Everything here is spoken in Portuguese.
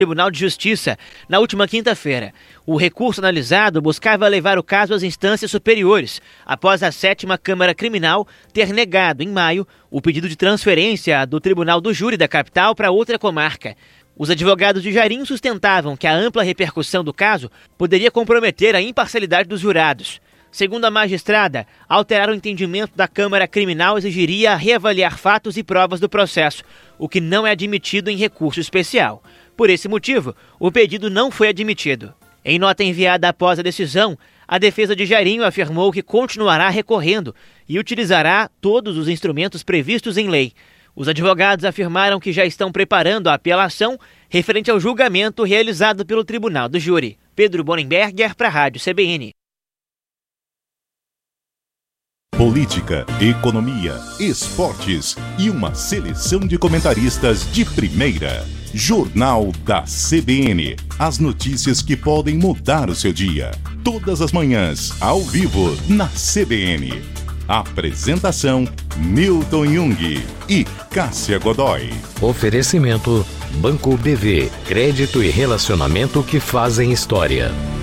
Tribunal de Justiça na última quinta-feira. O recurso analisado buscava levar o caso às instâncias superiores, após a 7ª Câmara Criminal ter negado, em maio, o pedido de transferência do Tribunal do Júri da capital para outra comarca. Os advogados de Jairinho sustentavam que a ampla repercussão do caso poderia comprometer a imparcialidade dos jurados. Segundo a magistrada, alterar o entendimento da Câmara Criminal exigiria reavaliar fatos e provas do processo, o que não é admitido em recurso especial. Por esse motivo, o pedido não foi admitido. Em nota enviada após a decisão, a defesa de Jairinho afirmou que continuará recorrendo e utilizará todos os instrumentos previstos em lei. Os advogados afirmaram que já estão preparando a apelação referente ao julgamento realizado pelo Tribunal do Júri. Pedro Bonenberger para a Rádio CBN. Política, economia, esportes e uma seleção de comentaristas de primeira. Jornal da CBN. As notícias que podem mudar o seu dia. Todas as manhãs, ao vivo, na CBN. Apresentação: Newton Jung e Cássia Godoy. Oferecimento: Banco BV. Crédito e relacionamento que fazem história.